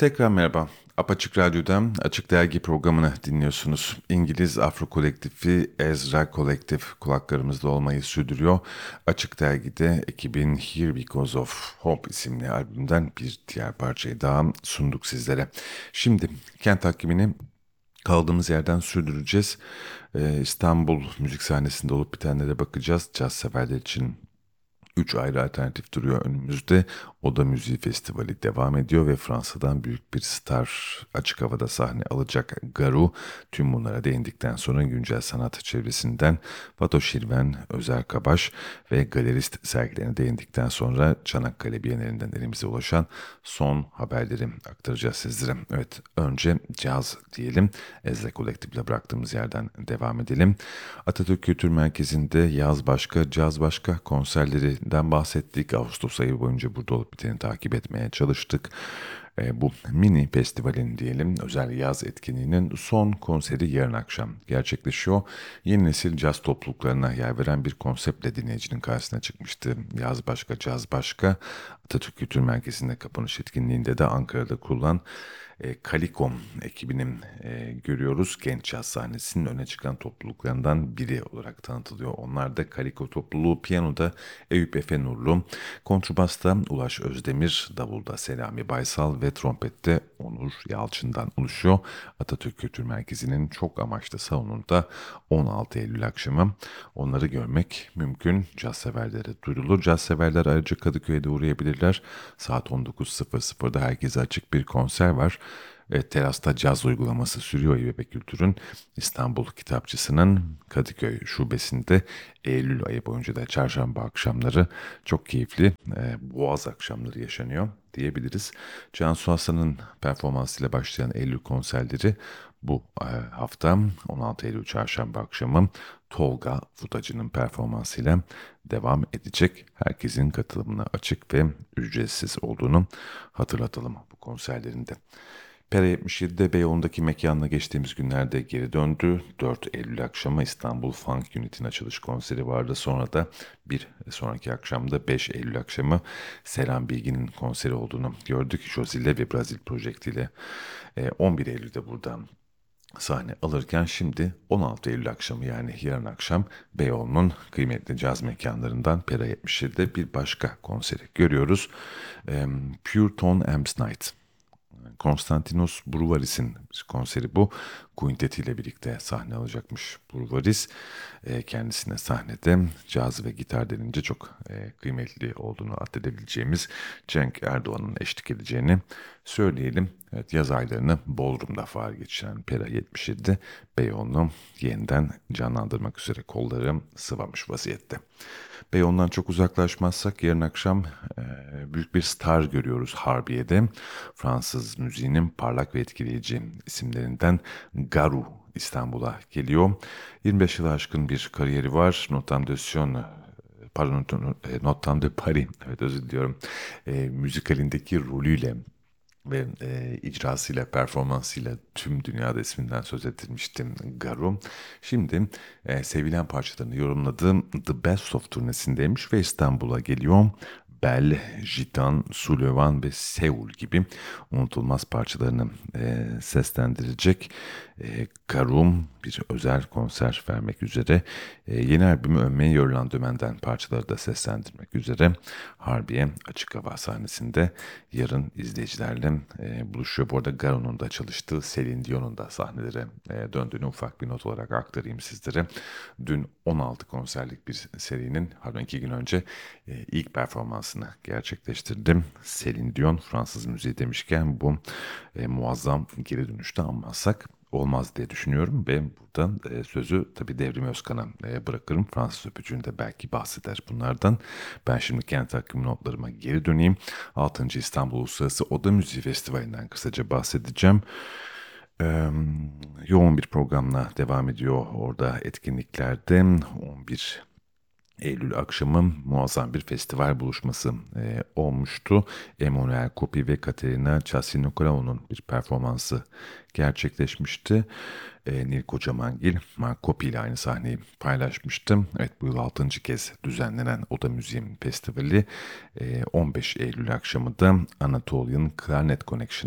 Tekrar merhaba. Apaçık Radyo'dan Açık Dergi programını dinliyorsunuz. İngiliz Afro kolektifi Ezra Kolektif kulaklarımızda olmayı sürdürüyor. Açık Dergi'de ekibin Here Because of Hope isimli albümden bir diğer parçayı daha sunduk sizlere. Şimdi kent takvimini kaldığımız yerden sürdüreceğiz. İstanbul müzik sahnesinde olup bitenlere bakacağız. Caz severler için 3 ayrı alternatif duruyor önümüzde. Oda Müziği Festivali devam ediyor ve Fransa'dan büyük bir star açık havada sahne alacak Garou. Tüm bunlara değindikten sonra güncel sanat çevresinden Fatoş Şirven, Özer Kabaş ve galerist sergilerine değindikten sonra Çanakkale Bienalinden elimize ulaşan son haberleri aktaracağız sizlere. Evet, önce caz diyelim. Ezra Kolektif'le bıraktığımız yerden devam edelim. Atatürk Kültür Merkezi'nde yaz başka, caz başka konserlerinden bahsettik. Ağustos ayı boyunca burada olup biteni takip etmeye çalıştık. Bu mini festivalin diyelim özel yaz etkinliğinin son konseri yarın akşam gerçekleşiyor. Yeni nesil caz topluluklarına yer veren bir konseptle dinleyicinin karşısına çıkmıştı. Yaz başka, caz başka. Atatürk Kültür Merkezi'nde kapanış etkinliğinde de Ankara'da kurulan Kalikom ekibinin görüyoruz. Genç caz sahnesinin öne çıkan topluluklarından biri olarak tanıtılıyor. Onlar da Kaliko topluluğu, piyanoda Eyüp Efe Nurlu, kontrbasta Ulaş Özdemir, davulda Selami Baysal ve trompette Onur Yalçın'dan oluşuyor. Atatürk Kültür Merkezi'nin çok amaçlı salonunda 16 Eylül akşamı onları görmek mümkün. Caz severlere duyurulur. Caz severler ayrıca Kadıköy'de uğrayabilirler. Saat 19.00'da herkese açık bir konser var. Terasta caz uygulaması sürüyor İBB Kültür'ün İstanbul Kitapçısı'nın Kadıköy şubesinde Eylül ayı boyunca da çarşamba akşamları çok keyifli Boğaz akşamları yaşanıyor diyebiliriz. Cansu Aslan'ın performansıyla başlayan Eylül konserleri bu hafta 16 Eylül çarşamba akşamı Tolga Futacı'nın performansıyla devam edecek. Herkesin katılımına açık ve ücretsiz olduğunu hatırlatalım bu konserlerinde. Pera 77'de Beyoğlu'ndaki mekanına geçtiğimiz günlerde geri döndü. 4 Eylül akşamı İstanbul Funk Unit'in açılış konseri vardı. Sonra da bir sonraki akşamda 5 Eylül akşamı Seren Bilgin'in konseri olduğunu gördük. Josile ve Brazil Project ile 11 Eylül'de buradan sahne alırken şimdi 16 Eylül akşamı yani yarın akşam Beyoğlu'nun kıymetli caz mekanlarından Pera 77'de bir başka konseri görüyoruz. Pure Tone Amps Night. Konstantinos Brouvaris'in konseri bu. Quintetiyle birlikte sahne alacakmış Brouvaris. Kendisine sahnede caz ve gitar denince çok kıymetli olduğunu atfedebileceğimiz Cenk Erdoğan'ın eşlik edeceğini söyleyelim. Evet, yaz aylarını Bodrum'da faal geçiren Pera 77'de Beyoğlu'nu yeniden canlandırmak üzere kolları sıvamış vaziyette. Beyoğlu'ndan çok uzaklaşmazsak yarın akşam büyük bir star görüyoruz Harbiye'de. Fransız müziğinin parlak ve etkileyici isimlerinden Garou İstanbul'a geliyor. 25 yılı aşkın bir kariyeri var. Notre Dame de Sion, pardon, Notre Dame de Paris, evet özür diliyorum. Müzikalindeki rolüyle ve icrasıyla, performansıyla tüm dünyada isminden söz ettirmiştim Garou. Şimdi sevilen parçalarını yorumladığım The Best of turnesindeymiş ve İstanbul'a geliyor. Bel, Gitan, Sullivan ve Seul gibi unutulmaz parçalarını seslendirecek. Karum bir özel konser vermek üzere yeni albümü Övmeye Yorulan Dömen'den parçaları da seslendirmek üzere Harbiye Açık Hava sahnesinde yarın izleyicilerle buluşuyor. Bu arada Garo'nun da çalıştığı Celine Dion'un da sahnelere döndüğünü ufak bir not olarak aktarayım sizlere. Dün 16 konserlik bir serinin, pardon 2 gün önce ilk performansını gerçekleştirdim. Celine Dion, Fransız müziği demişken bu muazzam geri dönüşte anmazsak olmaz diye düşünüyorum ve buradan sözü tabii Devrim Özkan'a bırakırım. Fransız öpücüğünde belki bahseder bunlardan. Ben şimdi kent takvimi notlarıma geri döneyim. 6. İstanbul Uluslararası Oda Müziği Festivali'nden kısaca bahsedeceğim. Ee, Yoğun bir programla devam ediyor orada etkinliklerde. 11 Eylül akşamı muazzam bir festival buluşması olmuştu. Emanuel Kopi ve Katerina Chassinoklau'nun bir performansı gerçekleşmişti. Nil Kocamangil, Mark Kopi ile aynı sahneyi paylaşmıştım. Evet, bu yıl 6. kez düzenlenen Oda Müziği Festivali 15 Eylül akşamı da Anatolian Clarinet Connection'a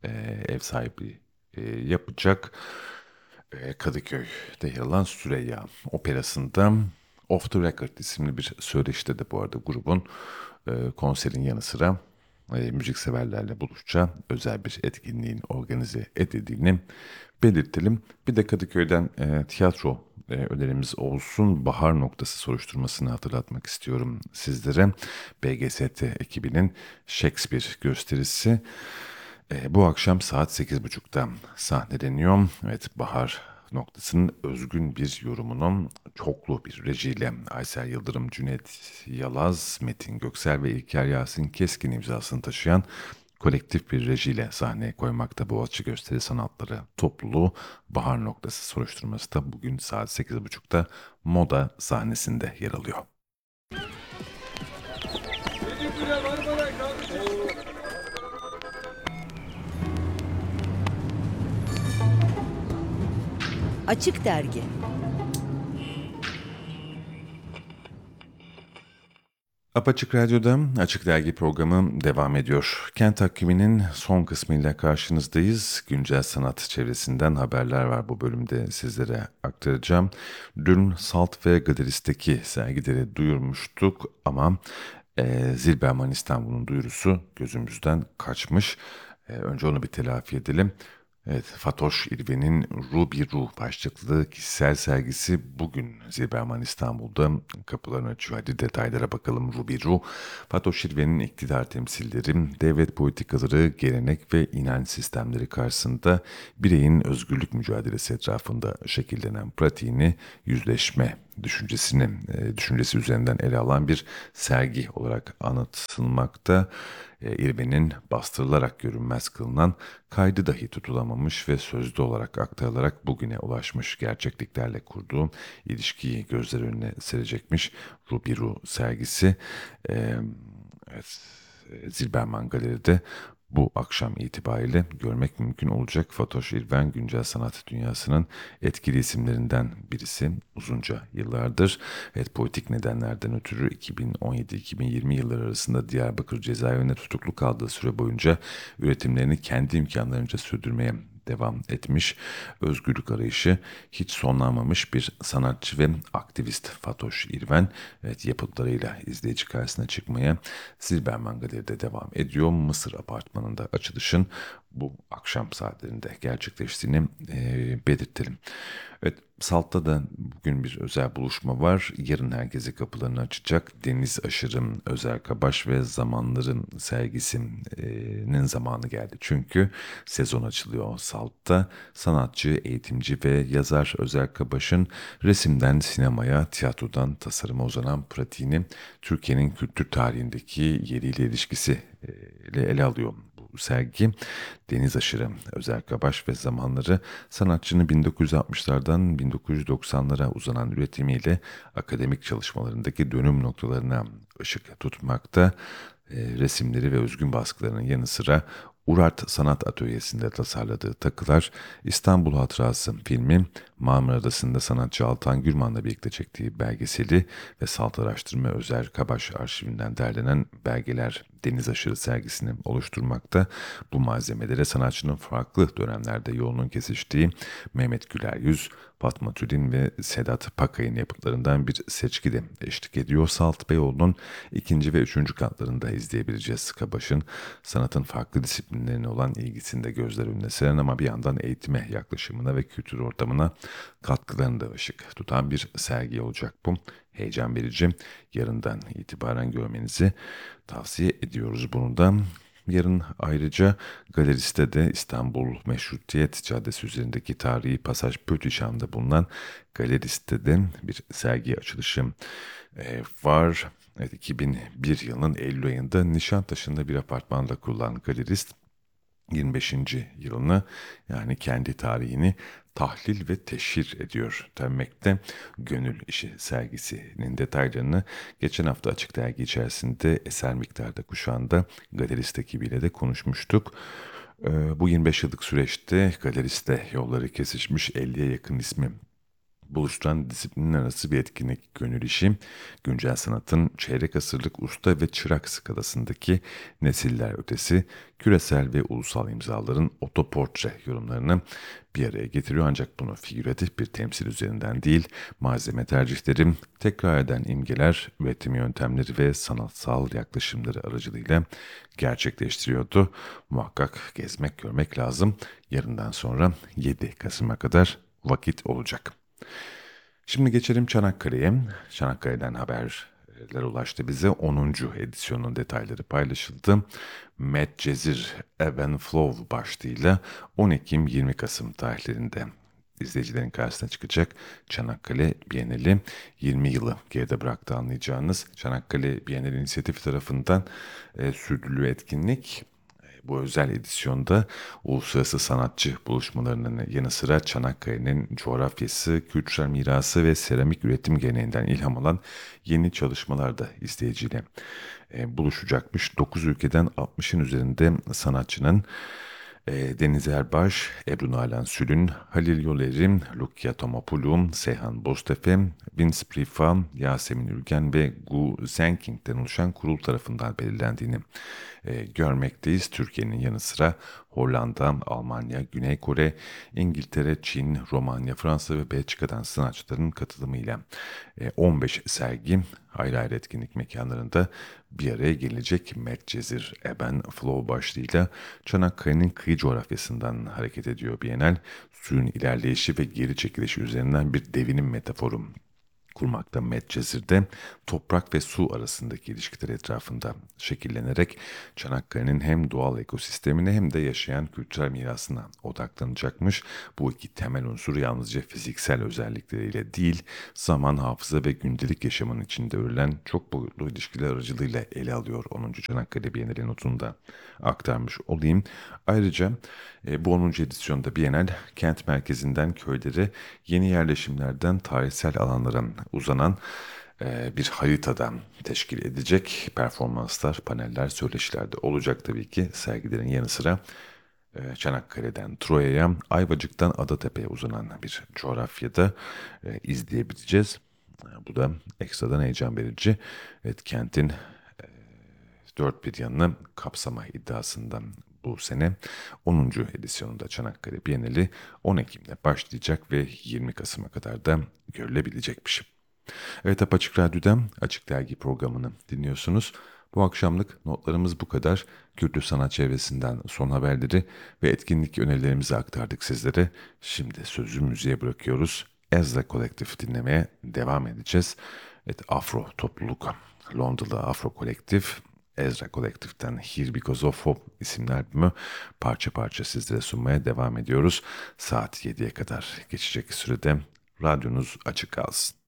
ev sahipliği yapacak. Kadıköy'de yer alan Süreyya Operası'nda Off the Record isimli bir söyleşide de bu arada grubun konserin yanı sıra müzikseverlerle buluşacağı özel bir etkinliğin organize edildiğini belirtelim. Bir de Kadıköy'den tiyatro önerimiz olsun. Bahar Noktası soruşturmasını hatırlatmak istiyorum sizlere. BGST ekibinin Shakespeare gösterisi bu akşam saat 8.30'da sahneleniyor. Evet, Bahar Noktası'nın özgün bir yorumunun çoklu bir rejiyle Aysel Yıldırım, Cüneyt Yalaz, Metin Göksel ve İlker Yasin Keskin imzasını taşıyan kolektif bir rejiyle sahneye koymakta Boğaziçi Gösteri Sanatları topluluğu. Bahar Noktası soruşturması da bugün saat 8.30'da Moda sahnesinde yer alıyor. Açık Dergi. Apaçık Radyo'da Açık Dergi programı devam ediyor. Kent takviminin son kısmıyla karşınızdayız. Güncel sanat çevresinden haberler var bu bölümde sizlere aktaracağım. Dün Salt ve Galerist'teki sergileri duyurmuştuk ama Zilberman İstanbul'un duyurusu gözümüzden kaçmış. Önce onu bir telafi edelim. Evet, Fatoş İrven'in Ruby Ru başlıklı kişisel sergisi bugün Zilberman İstanbul'da kapılarını açıyor. Hadi detaylara bakalım. Ruby Ru, Fatoş İrven'in iktidar temsilleri, devlet politikaları, gelenek ve inanç sistemleri karşısında bireyin özgürlük mücadelesi etrafında şekillenen pratiğini, yüzleşme düşüncesi üzerinden ele alan bir sergi olarak anlatılmakta. İrven'in bastırılarak görünmez kılınan, kaydı dahi tutulamamış ve sözlü olarak aktarılarak bugüne ulaşmış gerçekliklerle kurduğu ilişkiyi gözler önüne serecekmiş Rubiru sergisi. Evet, Zilberman Galeri'de bu akşam itibariyle görmek mümkün olacak. Fatoş İrven güncel sanat dünyasının etkili isimlerinden birisi uzunca yıllardır. Evet, politik nedenlerden ötürü 2017-2020 yılları arasında Diyarbakır cezaevinde tutuklu kaldığı süre boyunca üretimlerini kendi imkanlarınca sürdürmeye devam etmiş. Özgürlük arayışı hiç sonlanmamış bir sanatçı ve aktivist Fatoş İrven, evet, yapıtlarıyla izleyici karşısına çıkmaya Zilberman Galeri'de devam ediyor. Mısır Apartmanı'nda açılışın bu akşam saatlerinde gerçekleştiğini belirtelim. Evet, Salt'ta da bugün bir özel buluşma var. Yarın herkese kapılarını açacak Deniz Aşırım, Özer Kabaş ve Zamanların sergisinin zamanı geldi. Çünkü sezon açılıyor Salt'ta. Sanatçı, eğitimci ve yazar Özer Kabaş'ın resimden sinemaya, tiyatrodan tasarıma uzanan pratiğini Türkiye'nin kültür tarihindeki yeriyle ilişkisi ile ele alıyor bu sergi. Deniz Aşırı, Özer Kabaş ve Zamanları sanatçının 1960'lardan 1990'lara uzanan üretimiyle akademik çalışmalarındaki dönüm noktalarına ışık tutmakta. Resimleri ve özgün baskılarının yanı sıra Urart Sanat Atölyesi'nde tasarladığı takılar, İstanbul Hatırası filmi, Marmara Adası'nda sanatçı Altan Gürman'la birlikte çektiği belgeseli ve Salt Araştırma Özer Kabaş arşivinden derlenen belgeler Deniz Aşırı sergisini oluşturmakta. Bu malzemelere sanatçının farklı dönemlerde yolunun kesiştiği Mehmet Güler Yüz, Fatma Tülin ve Sedat Pakay'ın yapıtlarından bir seçki de eşlik ediyor. Salt Beyoğlu'nun ikinci ve üçüncü katlarında izleyebileceğiz Kabaş'ın sanatın farklı disiplinlerine olan ilgisini de gözler önüne seren ama bir yandan eğitime yaklaşımına ve kültür ortamına katkılarını da ışık tutan bir sergi olacak bu. Heyecan verici. Yarından itibaren görmenizi tavsiye ediyoruz bunu da. Yarın ayrıca Galerist'te de İstanbul Meşrutiyet Caddesi üzerindeki tarihi pasaj Pötüşam'da bulunan Galerist'te de bir sergi açılışı var. Evet, 2001 yılının Eylül ayında Nişantaşı'nda bir apartmanda kurulan Galerist 25. yılını, yani kendi tarihini tahlil ve teşhir ediyor denmekte. Gönül İşi sergisinin detaylarını geçen hafta Açık Dergi içerisinde eser miktarda kuşağında galerist ekibiyle de konuşmuştuk. Bu 25 yıllık süreçte galeriste yolları kesişmiş 50'ye yakın ismi buluşturan disiplinin arası bir etkinlik, gönül işi, güncel sanatın çeyrek asırlık usta ve çırak skalasındaki nesiller ötesi küresel ve ulusal imzaların otoportre yorumlarını bir araya getiriyor. Ancak bunu figüratif bir temsil üzerinden değil, malzeme tercihleri, tekrar eden imgeler, üretim yöntemleri ve sanatsal yaklaşımları aracılığıyla gerçekleştiriyordu. Muhakkak gezmek, görmek lazım. Yarından sonra 7 Kasım'a kadar vakit olacak. Şimdi geçelim Çanakkale'ye. Çanakkale'den haberler ulaştı bize. 10. edisyonun detayları paylaşıldı. Medcezir Ebb and Flow başlığıyla 10 Ekim-20 Kasım tarihlerinde izleyicilerin karşısına çıkacak Çanakkale Bienali 20 yılı geride bıraktı anlayacağınız. Çanakkale Bienali inisiyatifi tarafından sürdürülüyor etkinlik. Bu özel edisyonda uluslararası sanatçı buluşmalarının yanı sıra Çanakkale'nin coğrafyası, kültürel mirası ve seramik üretim geleneğinden ilham alan yeni çalışmalar da izleyiciyle buluşacakmış. 9 ülkeden 60'ın üzerinde sanatçının Deniz Erbaş, Ebru Nalan Sülün, Halil Yoleri, Lukia Tomapoulou, Seyhan Boztepe, Vince Prifa, Yasemin Ülgen ve Gu Zenking'den oluşan kurul tarafından belirlendiğini görmekteyiz. Türkiye'nin yanı sıra Hollanda, Almanya, Güney Kore, İngiltere, Çin, Romanya, Fransa ve Belçika'dan sanatçıların katılımıyla 15 sergi ayrı ayrı etkinlik mekanlarında bir araya gelecek. Medcezir Ebb and Flow başlığıyla Çanakkale'nin kıyı coğrafyasından hareket ediyor Bienal. Suyun ilerleyişi ve geri çekilişi üzerinden bir devinim metaforu kurmakta Medcezir'de toprak ve su arasındaki ilişkiler etrafında şekillenerek Çanakkale'nin hem doğal ekosistemine hem de yaşayan kültürel mirasına odaklanacakmış. Bu iki temel unsur yalnızca fiziksel özellikleriyle değil, zaman, hafıza ve gündelik yaşamın içinde örülen çok boyutlu ilişkiler aracılığıyla ele alıyor 10. Çanakkale Bienali notunu da aktarmış olayım. Ayrıca bu 10. edisyonda Bienal kent merkezinden köylere, yeni yerleşimlerden tarihsel alanlara uzanan bir haritada teşkil edecek performanslar, paneller, söyleşiler de olacak tabii ki. Sergilerin yanı sıra Çanakkale'den Troya'ya, Ayvacık'tan Adatepe'ye uzanan bir coğrafyada izleyebileceğiz. Bu da ekstradan heyecan verici. Evet, kentin dört bir yanını kapsama iddiasından bu sene 10. edisyonunda Çanakkale Bienali 10 Ekim'de başlayacak ve 20 Kasım'a kadar da görülebilecekmiş. Evet, Apaçık Radyo'da Açık Dergi programını dinliyorsunuz. Bu akşamlık notlarımız bu kadar. Kültür sanat çevresinden son haberleri ve etkinlik önerilerimizi aktardık sizlere. Şimdi sözü müziğe bırakıyoruz. Ezra Kolektif dinlemeye devam edeceğiz. Evet, Afro topluluk, Londra'lı Afro Kolektif, Ezra Kolektif'ten Here Because of Hope isimli albümü parça parça sizlere sunmaya devam ediyoruz. Saat 7'ye kadar geçecek sürede radyonuz açık kalsın.